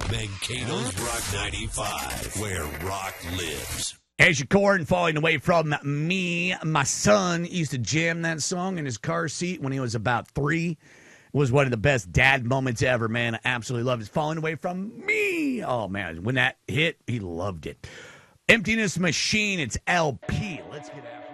Mankato's Rock 95, where rock lives. As your corn falling away from me, my son used to jam that song in his car seat when he was about 3. It was one of the best dad moments ever, man. I absolutely loved it. Falling away from me. Oh, man. When that hit, he loved it. Emptiness Machine, it's LP. Let's get after it.